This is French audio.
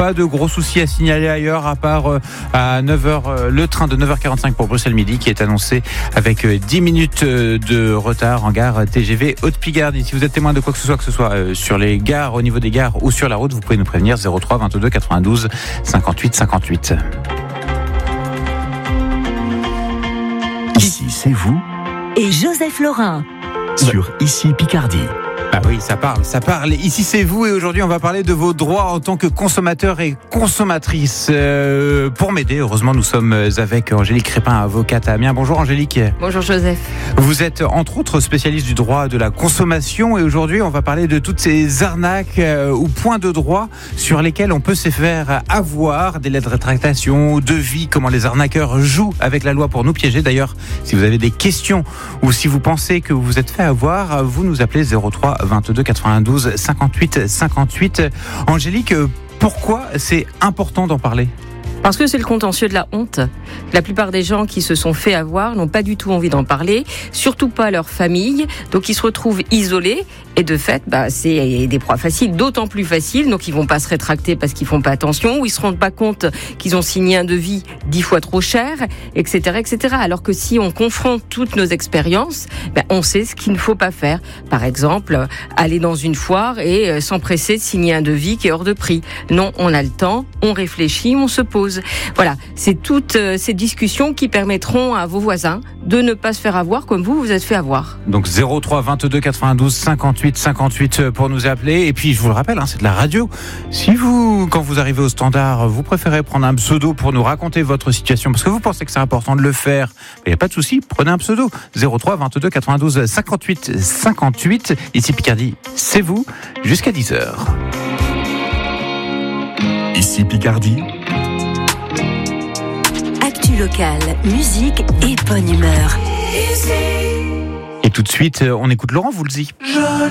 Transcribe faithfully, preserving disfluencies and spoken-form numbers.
Pas de gros soucis à signaler ailleurs, à part euh, à neuf heures, euh, le train de neuf heures quarante-cinq pour Bruxelles Midi qui est annoncé avec euh, dix minutes euh, de retard en gare T G V Haute-Picardie. Si vous êtes témoin de quoi que ce soit, que ce soit euh, sur les gares, au niveau des gares ou sur la route, vous pouvez nous prévenir zéro trois vingt-deux quatre-vingt-douze cinquante-huit cinquante-huit. Ici, c'est vous et Joseph Laurin sur Ici Picardie. Ah oui, ça parle, ça parle. Ici, c'est vous et aujourd'hui, on va parler de vos droits en tant que consommateur et consommatrice. Euh, pour m'aider, heureusement, nous sommes avec Angélique Crépin, avocate à Amiens. Bonjour Angélique. Bonjour Joseph. Vous êtes entre autres spécialiste du droit de la consommation et aujourd'hui, on va parler de toutes ces arnaques euh, ou points de droit sur lesquels on peut se faire avoir, des lettres de rétractation, devis, comment les arnaqueurs jouent avec la loi pour nous piéger. D'ailleurs, si vous avez des questions ou si vous pensez que vous vous êtes fait avoir, vous nous appelez zéro trois vingt-deux quatre-vingt-douze cinquante-huit cinquante-huit. Angélique, pourquoi c'est important d'en parler ? Parce que c'est le contentieux de la honte. La plupart des gens qui se sont fait avoir n'ont pas du tout envie d'en parler, surtout pas leur famille, donc ils se retrouvent isolés et de fait, bah, c'est des proies faciles, d'autant plus faciles, donc ils vont pas se rétracter parce qu'ils font pas attention, ou ils se rendent pas compte qu'ils ont signé un devis dix fois trop cher, et cetera, et cetera. Alors que si on confronte toutes nos expériences, bah, on sait ce qu'il ne faut pas faire. Par exemple, aller dans une foire et s'empresser de signer un devis qui est hors de prix. Non, on a le temps, on réfléchit, on se pose. Voilà, c'est toutes ces discussions qui permettront à vos voisins de ne pas se faire avoir comme vous vous êtes fait avoir. Donc zéro trois vingt-deux quatre-vingt-douze cinquante-huit cinquante-huit pour nous appeler. Et puis je vous le rappelle, hein, c'est de la radio. Si vous, quand vous arrivez au standard, vous préférez prendre un pseudo pour nous raconter votre situation parce que vous pensez que c'est important de le faire, il n'y a pas de souci, prenez un pseudo. zéro trois vingt-deux quatre-vingt-douze cinquante-huit cinquante-huit. Ici Picardie, c'est vous, jusqu'à dix heures. Ici Picardie. Actu locale, musique et bonne humeur. Et tout de suite, on écoute Laurent Voulzy.